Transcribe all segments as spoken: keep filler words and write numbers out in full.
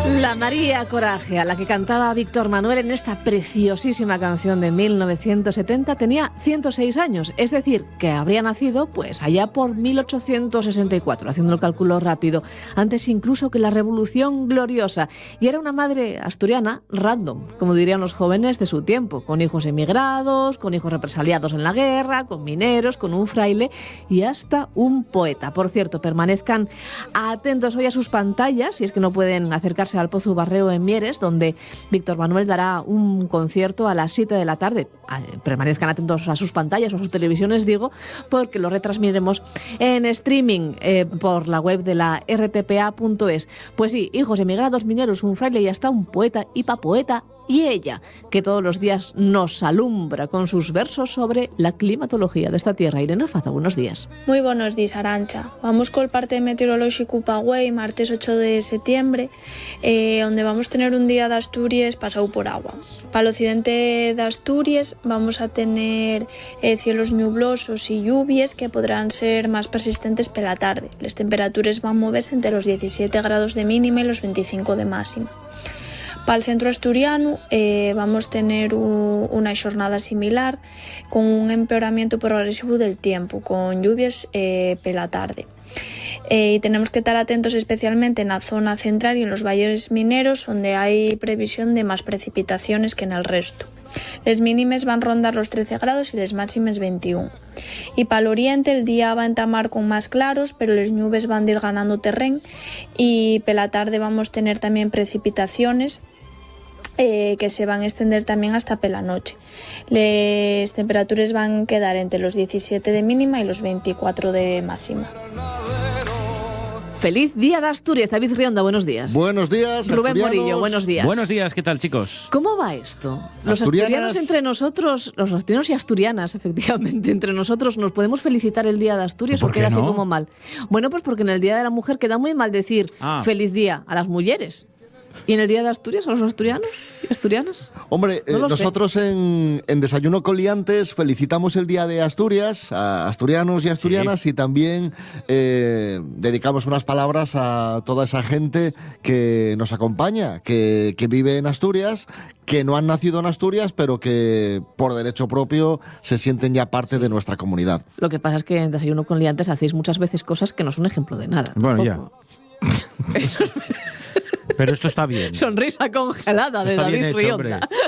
La María Coraje, a la que cantaba Víctor Manuel en esta preciosísima canción de mil novecientos setenta, tenía ciento seis años, es decir, que habría nacido pues allá por mil ochocientos sesenta y cuatro, haciendo el cálculo rápido, antes incluso que la Revolución Gloriosa, y era una madre asturiana random, como dirían los jóvenes de su tiempo, con hijos emigrados, con hijos represaliados en la guerra, con mineros, con un fraile y hasta un poeta. Por cierto, permanezcan atentos hoy a sus pantallas, si es que no pueden acercarse al Pozo Barreo en Mieres, donde Víctor Manuel dará un concierto a las siete de la tarde. Permanezcan atentos a sus pantallas o a sus televisiones, digo, porque lo retransmiremos en streaming eh, por la web de la R T P A punto es. Pues sí, hijos emigrados, mineros, un fraile y hasta un poeta y pa' poeta. Y ella, que todos los días nos alumbra con sus versos sobre la climatología de esta tierra. Irene Faza, buenos días. Muy buenos días, Arancha. Vamos con el parte meteorológico pa' güey, martes ocho de septiembre, eh, donde vamos a tener un día de Asturias pasado por agua. Para el occidente de Asturias vamos a tener eh, cielos nublosos y lluvias que podrán ser más persistentes por la tarde. Las temperaturas van a moverse entre los diecisiete grados de mínima y los veinticinco de máxima. Para el centro asturiano eh, vamos a tener un, una jornada similar con un empeoramiento progresivo del tiempo, con lluvias eh, por la tarde. Eh, y tenemos que estar atentos especialmente en la zona central y en los valles mineros, donde hay previsión de más precipitaciones que en el resto. Las mínimas van a rondar los trece grados y las máximas veintiuno. Y para el oriente el día va a entamar con más claros, pero las nubes van a ir ganando terreno y por la tarde vamos a tener también precipitaciones Eh, que se van a extender también hasta por la noche. Las temperaturas van a quedar entre los diecisiete de mínima y los veinticuatro de máxima. Feliz día de Asturias. David Rionda, buenos días. Buenos días, Rubén asturianos. Morillo, buenos días. Buenos días, ¿qué tal, chicos? ¿Cómo va esto? Los Asturianas. asturianos entre nosotros, los asturianos y asturianas, efectivamente, entre nosotros, ¿nos podemos felicitar el día de Asturias ¿Por o queda qué así no? como mal? Bueno, pues porque en el Día de la Mujer queda muy mal decir Ah. feliz día a las mujeres. ¿Y en el Día de Asturias a los asturianos y asturianas? Hombre, eh, No lo sé. nosotros en, en Desayuno con Liantes felicitamos el Día de Asturias a asturianos y asturianas y también eh, dedicamos unas palabras a toda esa gente que nos acompaña, que, que vive en Asturias, que no han nacido en Asturias, pero que por derecho propio se sienten ya parte de nuestra comunidad. Lo que pasa es que en Desayuno con Liantes hacéis muchas veces cosas que no son ejemplo de nada. Bueno, Tampoco. Eso es Pero esto está bien. sonrisa congelada de Está David bien hecho, Rionda. hombre.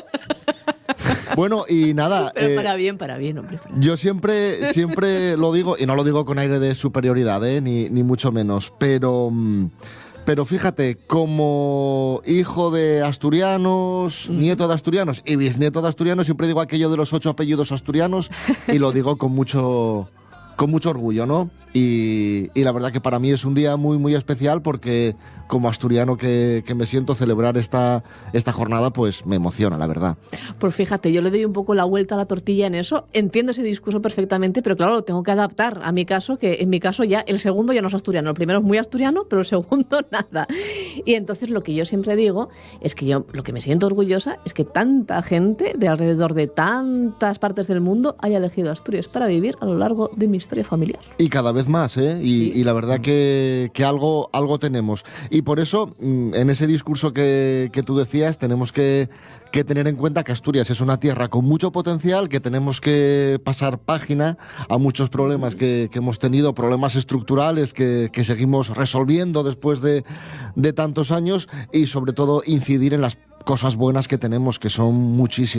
Bueno, y nada... Pero eh, para bien, para bien, hombre. para bien. Yo siempre, siempre lo digo, y no lo digo con aire de superioridad, ¿eh? ni, ni mucho menos, pero, mm, pero fíjate, como hijo de asturianos, nieto de asturianos y bisnieto de asturianos, siempre digo aquello de los ocho apellidos asturianos y lo digo con mucho, con mucho orgullo, ¿no? Y, y la verdad que para mí es un día muy, muy especial porque como asturiano que, que me siento, celebrar esta, esta jornada pues me emociona, la verdad. Pues fíjate, yo le doy un poco la vuelta a la tortilla en eso. Entiendo ese discurso perfectamente, pero claro, lo tengo que adaptar a mi caso, que en mi caso ya el segundo ya no es asturiano. El primero es muy asturiano, pero el segundo nada. Y entonces lo que yo siempre digo es que yo lo que me siento orgullosa es que tanta gente de alrededor de tantas partes del mundo haya elegido Asturias para vivir a lo largo de mi historia familiar. Y cada vez más, ¿eh? Y, y la verdad que, que algo, algo tenemos. Y por eso, en ese discurso que, que tú decías, tenemos que, que tener en cuenta que Asturias es una tierra con mucho potencial, que tenemos que pasar página a muchos problemas que, que hemos tenido, problemas estructurales que, que seguimos resolviendo después de, de tantos años y sobre todo incidir en las cosas buenas que tenemos, que son muchísimas.